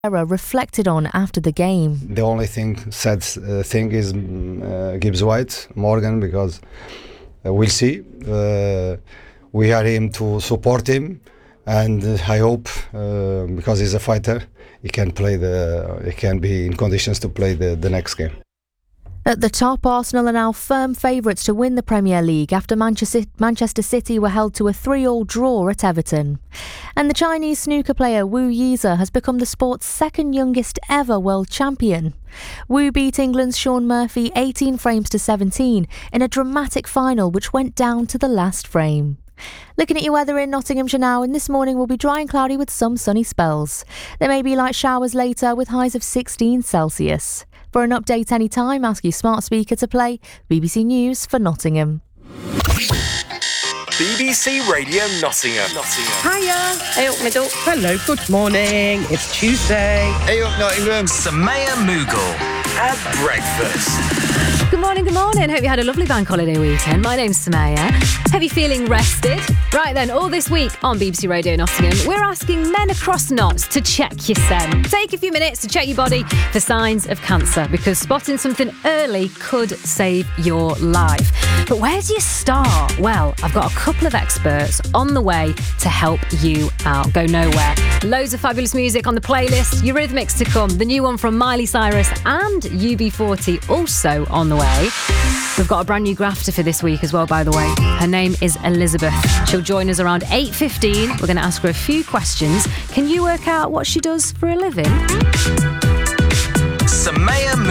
reflected on after the game. The only sad thing is Gibbs White, Morgan, because we'll see. We are him to support him, and I hope because he's a fighter, he can be in conditions to play the next game. At the top, Arsenal are now firm favourites to win the Premier League after Manchester City were held to a 3-3 draw at Everton. And the Chinese snooker player Wu Yize has become the sport's second youngest ever world champion. Wu beat England's Shaun Murphy 18 frames to 17 in a dramatic final which went down to the last frame. Looking at your weather in Nottinghamshire now, and this morning will be dry and cloudy with some sunny spells. There may be light showers later with highs of 16 Celsius. For an update anytime, ask your smart speaker to play BBC News for Nottingham. BBC Radio Nottingham. Hiya. Hey up, middle. Hello, good morning. It's Tuesday. Hey up, Nottingham. Samaya Mughal at breakfast. Good morning. Hope you had a lovely bank holiday weekend. My name's Samaya. Have you feeling rested? Right then, all this week on BBC Radio Nottingham, we're asking men across Notts to check your sen. Take a few minutes to check your body for signs of cancer, because spotting something early could save your life. But where do you start? Well, I've got a couple of experts on the way to help you out. Go nowhere. Loads of fabulous music on the playlist. Eurythmics to come. The new one from Miley Cyrus and UB40 also on the way. We've got a brand new grafter for this week as well, by the way. Her name is Elizabeth. She'll join us around 8:15. We're going to ask her a few questions. Can you work out what she does for a living? Samaya